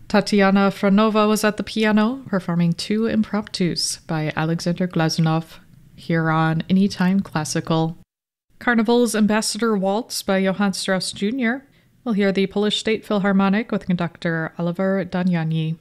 Tatiana Franova was at the piano, performing two impromptus by Alexander Glazunov, here on Anytime Classical. Carnival's Ambassador Waltz by Johann Strauss Jr. We'll hear the Polish State Philharmonic with conductor Oliver Daniani.